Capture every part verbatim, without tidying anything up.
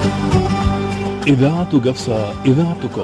إذاعة قفصة، إذاعتكم.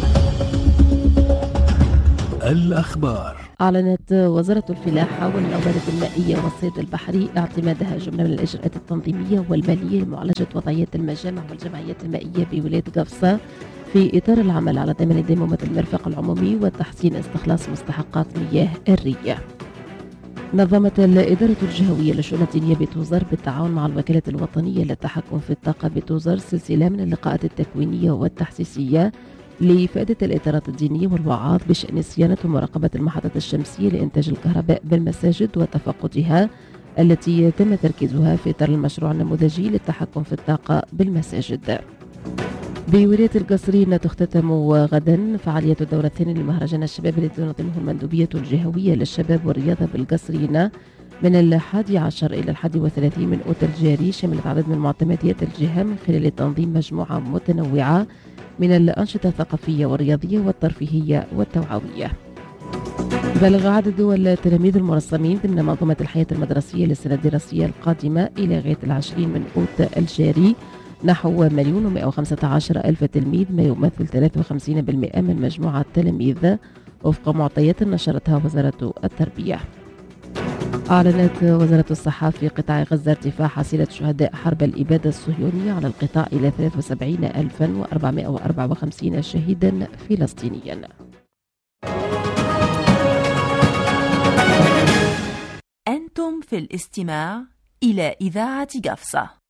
الأخبار. أعلنت وزارة الفلاحة والموارد المائية والصيد البحري اعتمادها جملة من الإجراءات التنظيمية والمالية لمعالجة وضعية المجامع والجمعيات المائية بولاية قفصة في إطار العمل على ضمان ديمومة المرفق العمومي وتحسين استخلاص مستحقات مياه الرية. نظمت الإدارة الجهوية للشؤون الدينية بتوزر بالتعاون مع الوكالة الوطنية للتحكم في الطاقة بتوزر سلسلة من اللقاءات التكوينية والتحسيسية لإفادة الإطارات الدينية والوعاظ بشأن صيانة ومراقبة المحطات الشمسية لإنتاج الكهرباء بالمساجد وتفقدها التي يتم تركيزها في إطار المشروع النموذجي للتحكم في الطاقة بالمساجد. بولاية القصرين تختتم غدا فعالية الدورة الثانية لمهرجان الشباب الذي تنظمه المندوبية الجهوية للشباب والرياضة بالقصرين من الحادي عشر إلى الحادي وثلاثين من أوت الجاري، شملت عدد من معتمديات الجهة من خلال تنظيم مجموعة متنوعة من الأنشطة الثقافية والرياضية والترفيهية والتوعوية. بلغ عدد التلاميذ المرسمين ضمن منظومة الحياة المدرسية للسنة الدراسية القادمة إلى غاية العشرين من أوت الجاري نحو مليون ومائة وخمسة عشر ألف تلميذ، ما يمثل ثلاثة وخمسين بالمئة من مجموعة التلاميذ وفق معطيات نشرتها وزارة التربية. أعلنت وزارة الصحة في قطاع غزة ارتفاع حصيلة شهداء حرب الإبادة الصهيونية على القطاع إلى ثلاثة وسبعين ألفا وأربعمائة وأربعة وخمسين شهيدا فلسطينيا. أنتم في الاستماع إلى إذاعة قفصة.